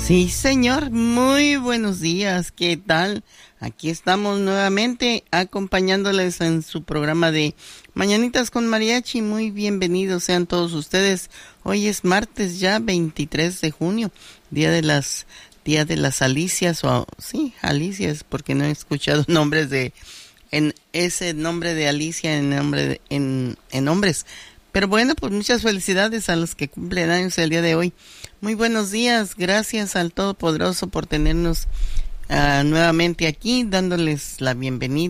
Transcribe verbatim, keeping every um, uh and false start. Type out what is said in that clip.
Sí, señor, muy buenos días, ¿qué tal? Aquí estamos nuevamente acompañándoles en su programa de Mañanitas con Mariachi. Muy bienvenidos sean todos ustedes. Hoy es martes ya, veintitrés de junio, día de las día de las Alicias, o sí, Alicias, porque no he escuchado nombres de en ese nombre de Alicia en nombre de, en en hombres. Pero bueno, pues muchas felicidades a los que cumplen años el día de hoy. Muy buenos días, gracias al Todopoderoso por tenernos uh, nuevamente aquí, dándoles la bienvenida.